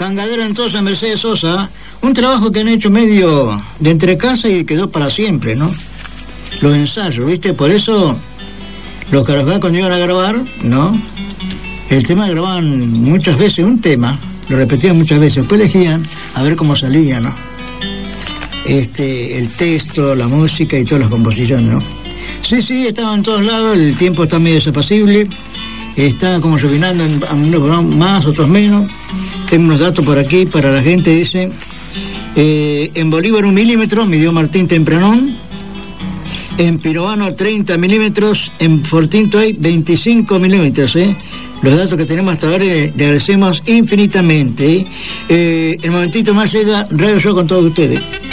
Cangadera entonces, Mercedes Sosa, un trabajo que han hecho medio de entre casa y quedó para siempre, ¿no? Los ensayos, ¿viste? Por eso los Carajás cuando iban a grabar, ¿no? El tema grababan muchas veces un tema, lo repetían muchas veces, después elegían a ver cómo salía, ¿no? El texto, la música y todas las composiciones, ¿no? Sí, estaban en todos lados, el tiempo está medio desapacible, está como llovinando en unos programas más, otros menos. Tengo unos datos por aquí para la gente, dice, en Bolívar 1 milímetro, midió Martín Tempranón, en Pirovano 30 milímetros, en Fortinto hay 25 milímetros, Los datos que tenemos hasta ahora le agradecemos infinitamente. El momentito más llega Radio Show con todos ustedes.